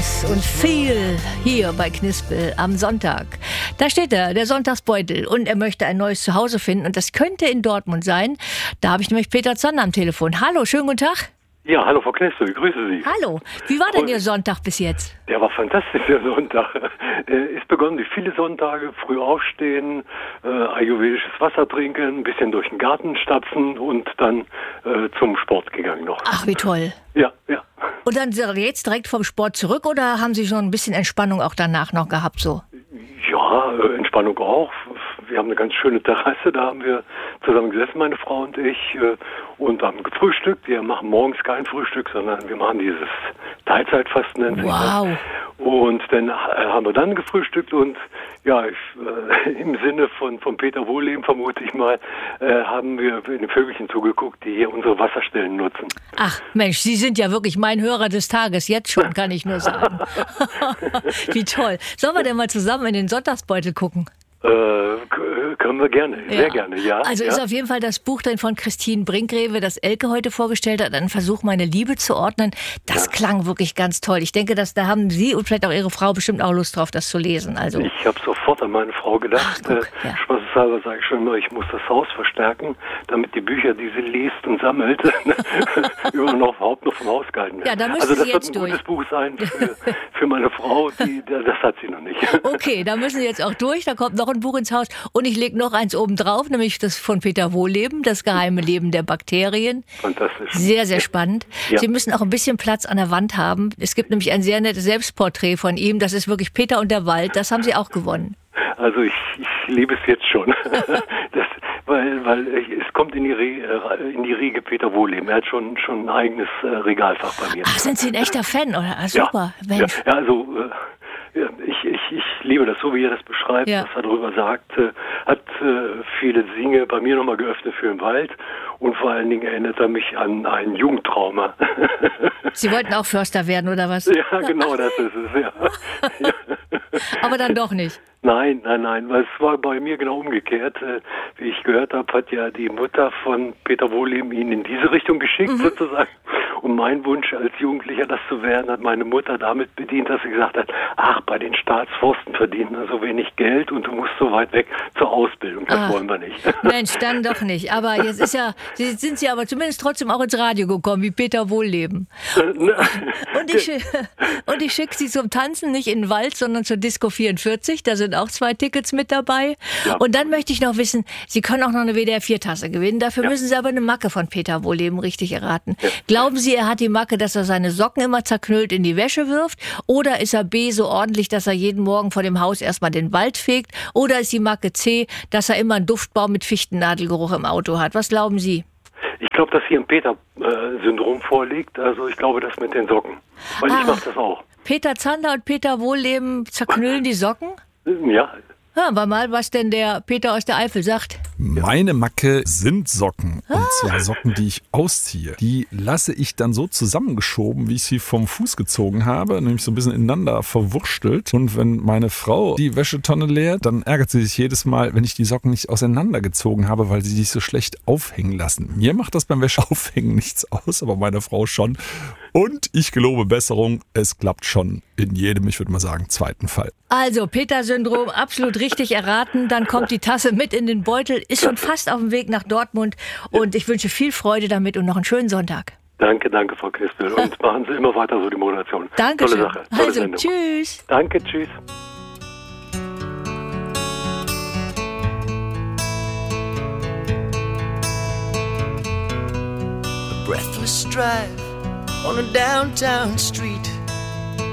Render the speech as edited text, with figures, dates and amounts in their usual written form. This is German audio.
Songs und viel hier bei Knispel am Sonntag. Da steht er, der Sonntagsbeutel, und er möchte ein neues Zuhause finden und das könnte in Dortmund sein. Da habe ich nämlich Peter Zander am Telefon. Hallo, schönen guten Tag. Ja, hallo Frau Knispel, ich grüße Sie. Hallo, wie war denn Ihr Sonntag bis jetzt? Der war fantastisch, der Sonntag. Ist begonnen wie viele Sonntage, früh aufstehen, ayurvedisches Wasser trinken, ein bisschen durch den Garten stapfen und dann zum Sport gegangen noch. Ach, wie toll. Ja. Und dann jetzt direkt vom Sport zurück oder haben Sie schon ein bisschen Entspannung auch danach noch gehabt so? Ja, Entspannung auch. Wir haben eine ganz schöne Terrasse, da haben wir zusammen gesessen, meine Frau und ich, und haben gefrühstückt. Wir machen morgens kein Frühstück, sondern wir machen dieses Teilzeitfasten, nennt sich das. Wow. Und dann haben wir dann gefrühstückt und ja, im Sinne von Peter Wohlleben, vermute ich mal, haben wir den Vögelchen zugeguckt, die hier unsere Wasserstellen nutzen. Ach Mensch, Sie sind ja wirklich mein Hörer des Tages, jetzt schon, kann ich nur sagen. Wie toll. Sollen wir denn mal zusammen in den Sonntagsbeutel gucken? Können wir gerne, sehr gerne, ja. Also ist auf jeden Fall das Buch dann von Christine Brinkgreve, das Elke heute vorgestellt hat, ein Versuch, meine Liebe zu ordnen. Das klang wirklich ganz toll. Ich denke, da haben Sie und vielleicht auch Ihre Frau bestimmt auch Lust drauf, das zu lesen. Also. Ich habe sofort an meine Frau gedacht. Spaßeshalber sage ich schon immer, ich muss das Haus verstärken, damit die Bücher, die sie liest und sammelt, überhaupt noch vom Haus gehalten werden. Ja, da müssen Sie jetzt wird ein durch. gutes Buch sein für meine Frau, das hat sie noch nicht. Okay, da müssen Sie jetzt auch durch. Da kommt noch ein Buch ins Haus und ich lege noch eins oben drauf, nämlich das von Peter Wohlleben, das geheime Leben der Bakterien. Fantastisch. Sehr, sehr spannend. Ja. Sie müssen auch ein bisschen Platz an der Wand haben. Es gibt nämlich ein sehr nettes Selbstporträt von ihm. Das ist wirklich Peter und der Wald. Das haben Sie auch gewonnen. Also ich liebe es jetzt schon. Weil es kommt in die Riege Peter Wohlleben. Er hat schon ein eigenes Regalfach bei mir. Ach, sind Sie ein echter Fan, oder? Ah, super. Ja, also ich liebe das, so wie er das beschreibt, was er darüber sagt, hat viele Dinge bei mir nochmal geöffnet für den Wald und vor allen Dingen erinnert er mich an ein Jugendtrauma. Sie wollten auch Förster werden, oder was? Ja, genau, das ist es, ja. Aber dann doch nicht. Nein, weil es war bei mir genau umgekehrt. Wie ich gehört habe, hat ja die Mutter von Peter Wohlleben ihn in diese Richtung geschickt, sozusagen. Und mein Wunsch als Jugendlicher, das zu werden, hat meine Mutter damit bedient, dass sie gesagt hat, ach, bei den Staatsforsten verdient man so wenig Geld und du musst so weit weg zur Ausbildung. Das wollen wir nicht. Mensch, dann doch nicht. Aber jetzt sind Sie aber zumindest trotzdem auch ins Radio gekommen, wie Peter Wohlleben. Und ich schicke Sie zum Tanzen nicht in den Wald, sondern zur Disco 44. Da sind auch 2 Tickets mit dabei. Ja. Und dann möchte ich noch wissen, Sie können auch noch eine WDR-4-Tasse gewinnen. Dafür müssen Sie aber eine Macke von Peter Wohlleben richtig erraten. Ja. Glauben Sie, er hat die Macke, dass er seine Socken immer zerknüllt in die Wäsche wirft? Oder ist er B, so ordentlich, dass er jeden Morgen vor dem Haus erstmal den Wald fegt? Oder ist die Macke C, dass er immer einen Duftbaum mit Fichtennadelgeruch im Auto hat? Was glauben Sie? Ich glaube, dass hier ein Peter-Syndrom vorliegt. Also ich glaube, das mit den Socken. Weil ich mache das auch. Peter Zander und Peter Wohlleben zerknüllen die Socken? Ja. Hören wir mal, was denn der Peter aus der Eifel sagt. Meine Macke sind Socken. Und zwar Socken, die ich ausziehe. Die lasse ich dann so zusammengeschoben, wie ich sie vom Fuß gezogen habe, nämlich so ein bisschen ineinander verwurstelt. Und wenn meine Frau die Wäschetonne leert, dann ärgert sie sich jedes Mal, wenn ich die Socken nicht auseinandergezogen habe, weil sie sich so schlecht aufhängen lassen. Mir macht das beim Wäscheaufhängen nichts aus, aber meine Frau schon. Und ich gelobe Besserung, es klappt schon in jedem, ich würde mal sagen, zweiten Fall. Also, Peter-Syndrom, absolut richtig erraten. Dann kommt die Tasse mit in den Beutel, ist schon fast auf dem Weg nach Dortmund. Und ich wünsche viel Freude damit und noch einen schönen Sonntag. Danke, Frau Knispel. Und machen Sie immer weiter so die Moderation. Danke. Tolle Sache. Tolle also, Sendung. Tschüss. Danke, tschüss. A breathless drive on a downtown street.